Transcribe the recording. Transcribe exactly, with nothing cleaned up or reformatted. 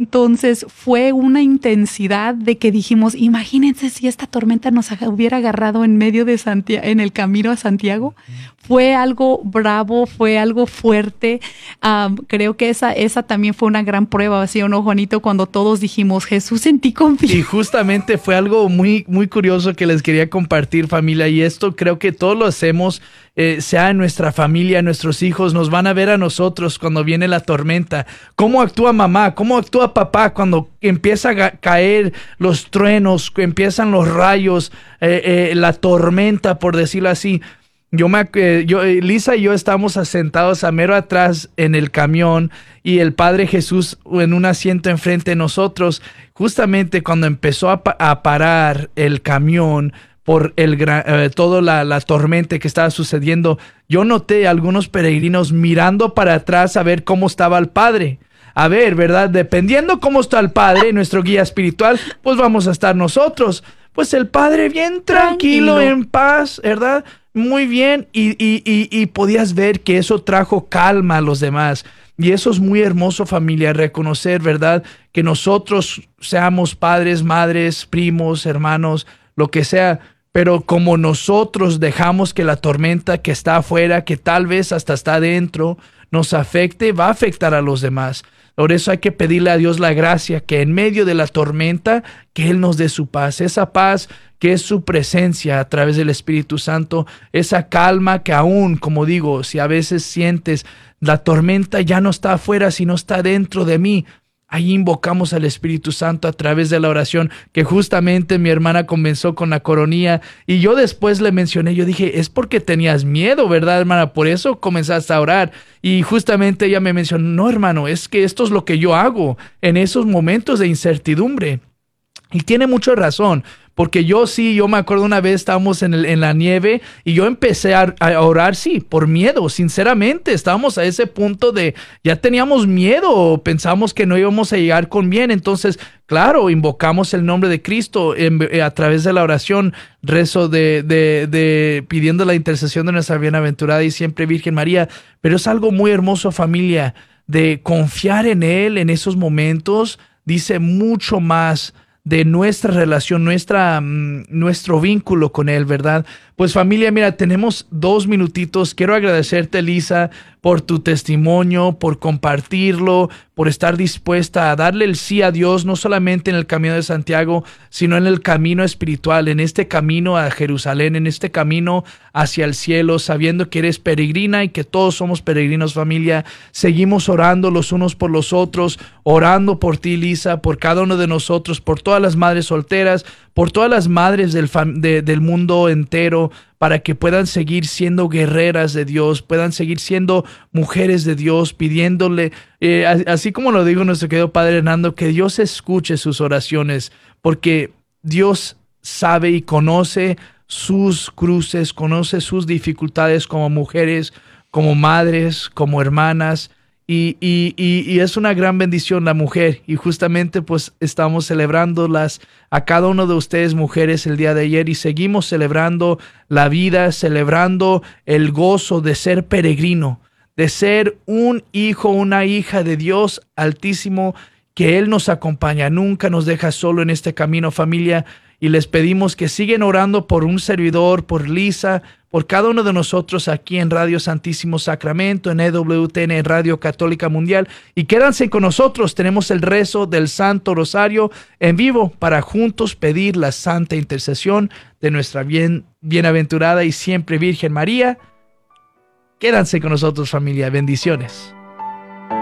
entonces fue una intensidad de que dijimos, imagínense si esta tormenta nos hubiera agarrado en medio de Santiago, en el camino a Santiago. Fue algo bravo, fue algo fuerte. Um, creo que esa, esa también fue una gran prueba, ¿sí o no, Juanito? Cuando todos dijimos, Jesús, en ti confío. Y justamente fue algo muy, muy curioso que les quería compartir, familia, y esto creo que todos lo hacemos, eh, sea en nuestra familia, nuestros hijos, nos van a ver a nosotros cuando viene la tormenta. ¿Cómo actúa mamá? ¿Cómo actúa papá cuando empieza a caer los truenos, empiezan los rayos, eh, eh, la tormenta, por decirlo así? Yo me, eh, yo, Lisa y yo estábamos sentados a mero atrás en el camión y el Padre Jesús en un asiento enfrente de nosotros. Justamente cuando empezó a, pa a parar el camión por el gran, eh, toda la, la tormenta que estaba sucediendo, yo noté a algunos peregrinos mirando para atrás a ver cómo estaba el Padre. A ver, ¿verdad? Dependiendo cómo está el Padre, nuestro guía espiritual, pues vamos a estar nosotros. Pues el Padre bien tranquilo, tranquilo. en paz, ¿verdad? Muy bien, y, y, y, y podías ver que eso trajo calma a los demás. Y eso es muy hermoso, familia, reconocer, ¿verdad? Que nosotros seamos padres, madres, primos, hermanos, lo que sea, pero como nosotros dejamos que la tormenta que está afuera, que tal vez hasta está adentro, nos afecte, va a afectar a los demás. Por eso hay que pedirle a Dios la gracia, que en medio de la tormenta, que Él nos dé su paz, esa paz que es su presencia a través del Espíritu Santo, esa calma que aún, como digo, si a veces sientes la tormenta ya no está afuera, sino está dentro de mí, ahí invocamos al Espíritu Santo a través de la oración, que justamente mi hermana comenzó con la coronilla, y yo después le mencioné, yo dije, es porque tenías miedo, ¿verdad, hermana? Por eso comenzaste a orar, y justamente ella me mencionó, no, hermano, es que esto es lo que yo hago en esos momentos de incertidumbre, y tiene mucha razón, porque yo sí, yo me acuerdo una vez estábamos en, el, en la nieve y yo empecé a, a orar, sí, por miedo, sinceramente, estábamos a ese punto de, ya teníamos miedo, pensamos que no íbamos a llegar con bien, entonces, claro, invocamos el nombre de Cristo en, a través de la oración, rezo de, de, de, pidiendo la intercesión de nuestra bienaventurada y siempre Virgen María, pero es algo muy hermoso, familia, de confiar en Él en esos momentos, dice mucho más de nuestra relación, nuestra, mm, nuestro vínculo con Él, ¿verdad? Pues familia, mira, tenemos dos minutitos. Quiero agradecerte, Lisa, por tu testimonio, por compartirlo, por estar dispuesta a darle el sí a Dios, no solamente en el camino de Santiago, sino en el camino espiritual, en este camino a Jerusalén, en este camino hacia el cielo, sabiendo que eres peregrina y que todos somos peregrinos, familia. Seguimos orando los unos por los otros, orando por ti, Lisa, por cada uno de nosotros, por todas las madres solteras, por todas las madres del, de, del mundo entero, para que puedan seguir siendo guerreras de Dios, puedan seguir siendo mujeres de Dios, pidiéndole, eh, así como lo dijo nuestro querido Padre Hernando, que Dios escuche sus oraciones, porque Dios sabe y conoce sus cruces, conoce sus dificultades como mujeres, como madres, como hermanas, Y, y, y, y es una gran bendición la mujer, y justamente pues estamos celebrándolas a cada uno de ustedes, mujeres, el día de ayer, y seguimos celebrando la vida, celebrando el gozo de ser peregrino, de ser un hijo, una hija de Dios Altísimo, que Él nos acompaña, nunca nos deja solo en este camino, familia. Y les pedimos que sigan orando por un servidor, por Lisa, por cada uno de nosotros aquí en Radio Santísimo Sacramento, en E W T N Radio Católica Mundial. Y quédense con nosotros, tenemos el rezo del Santo Rosario en vivo para juntos pedir la santa intercesión de nuestra bien, bienaventurada y siempre Virgen María. Quédense con nosotros, familia. Bendiciones.